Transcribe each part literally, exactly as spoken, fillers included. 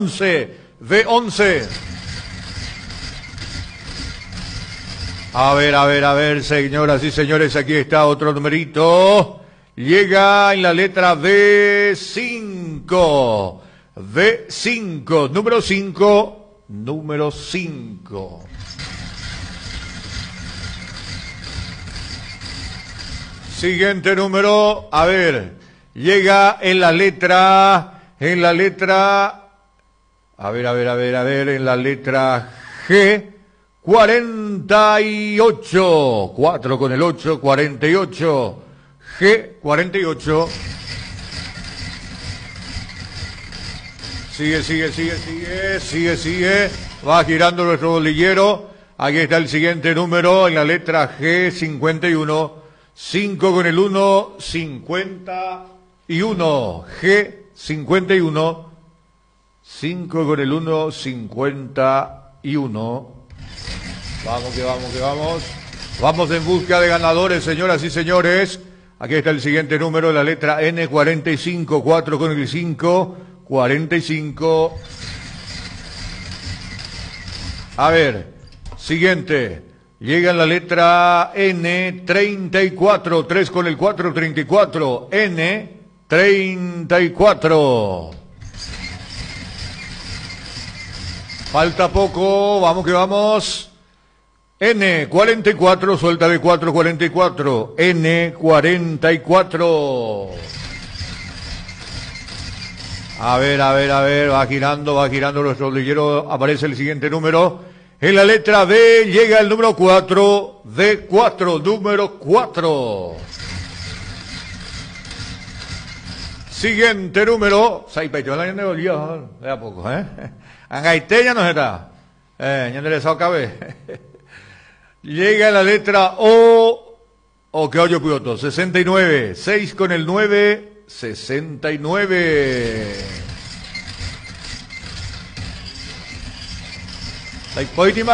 once, V once. A ver, a ver, a ver, señoras y señores, aquí está otro numerito. Llega en la letra V cinco. V cinco, número cinco, número cinco. Siguiente número, a ver, llega en la letra, en la letra, a ver, a ver, a ver, a ver, en la letra G, cuarenta y ocho, cuatro con el ocho, cuarenta y ocho, G, cuarenta y ocho. Sigue, sigue, sigue, sigue, sigue, sigue, va girando nuestro bolillero, aquí está el siguiente número, en la letra G, cincuenta y uno, cinco con el uno, cincuenta y uno, G, cincuenta y uno, cinco con el uno, cincuenta y uno. Vamos que vamos que vamos. Vamos en busca de ganadores, señoras y señores. Aquí está el siguiente número, la letra N, cuarenta y cinco, cuatro con el cinco, cuarenta y cinco. A ver, siguiente. Llega en la letra N, treinta y cuatro, tres con el cuatro, treinta y cuatro. N, treinta y cuatro. Falta poco, vamos que vamos. N, cuarenta y cuatro, suelta de cuatro, cuarenta y cuatro. N, cuarenta y cuatro. A ver, a ver, a ver, va girando, va girando nuestro bolillero, aparece el siguiente número. En la letra B llega el número cuatro, D cuatro, número cuatro. Siguiente número, Saipecho, la gente volvió, de a poco, ¿eh? Angaiteña no está, eh, ya le cabe. Llega la letra O, o que oye puyoto, sesenta y nueve, seis con el nueve, sesenta y nueve. La hipótima,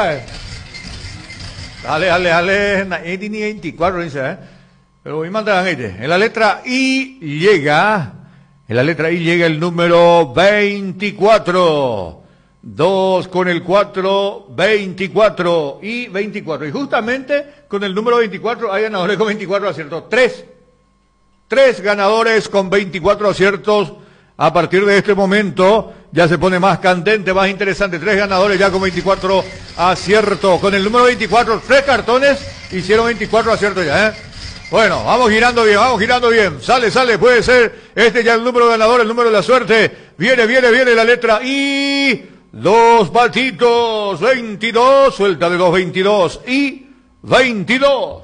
dale, dale, dale, ni veinticuatro dice, ¿eh? Pero voy a mandar en la letra I llega, en la letra I llega el número veinticuatro. dos con el cuatro, veinticuatro y veinticuatro. Y justamente con el número veinticuatro hay ganadores con veinticuatro aciertos. Tres. Tres ganadores con veinticuatro aciertos. A partir de este momento ya se pone más candente, más interesante. Tres ganadores ya con veinticuatro aciertos. Con el número veinticuatro, tres cartones hicieron veinticuatro aciertos ya, ¿eh? Bueno, vamos girando bien, vamos girando bien. Sale, sale, puede ser este ya el número ganador, el número de la suerte. Viene, viene, viene la letra I. Dos patitos, veintidós, suelta de dos, veintidós y veintidós.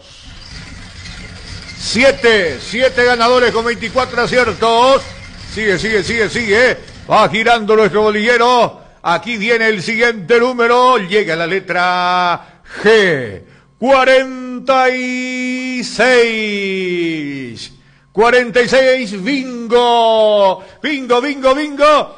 Siete, siete ganadores con veinticuatro aciertos. Sigue, sigue, sigue, sigue. Va girando nuestro bolillero. Aquí viene el siguiente número. Llega la letra G. cuarenta y seis. cuarenta y seis, bingo. Bingo, bingo, bingo.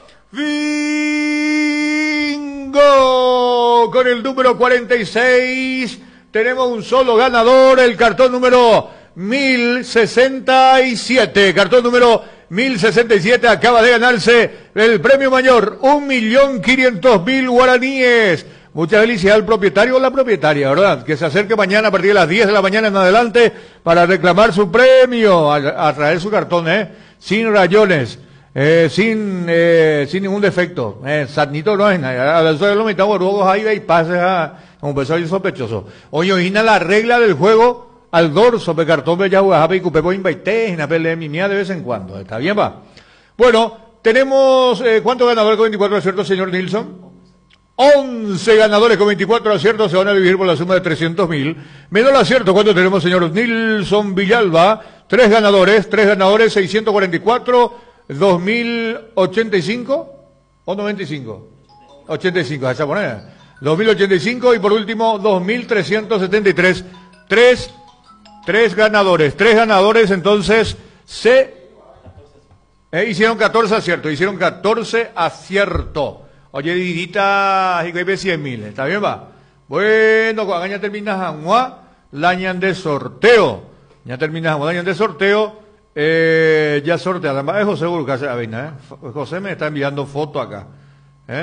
Bingo. Con el número cuarenta y seis tenemos un solo ganador. El cartón número mil sesenta y siete. Cartón número mil sesenta y siete acaba de ganarse el premio mayor, un millón quinientos mil guaraníes. Muchas felicidades al propietario o la propietaria, ¿verdad? Que se acerque mañana a partir de las diez de la mañana en adelante para reclamar su premio, a, a traer su cartón, ¿eh? Sin rayones, eh, sin eh, sin ningún defecto. Eh, Sarnito no es nada. A eso es lo metamos luego ahí y pases a un peso sospechoso. Oye, origina la regla del juego al dorso, pe cartón, pe ya y cupepo invaité, en la pelea mi mía de vez en cuando. ¿Está bien, va? Bueno, tenemos, eh, ¿cuántos ganadores con veinticuatro aciertos, señor Nilsson? once ganadores con veinticuatro aciertos se van a dividir por la suma de trescientos mil. Menor acierto, ¿cuánto tenemos, señor Nilsson Villalba? Tres ganadores, tres ganadores, seiscientos cuarenta y cuatro, dos mil ochenta y cinco, o noventa y cinco. ochenta y cinco, esa moneda. dos mil ochenta y cinco y por último, dos mil trescientos setenta y tres. Tres Tres ganadores, tres ganadores, entonces se eh, hicieron catorce aciertos, hicieron catorce aciertos. Oye, Didita, cien mil, ¿está bien, va? Bueno, cuando ya terminas a lañan de sorteo, ya terminas a lañan de sorteo, Eh, ya sortea, además es José Burgas Avena, ¿eh? José me está enviando foto acá.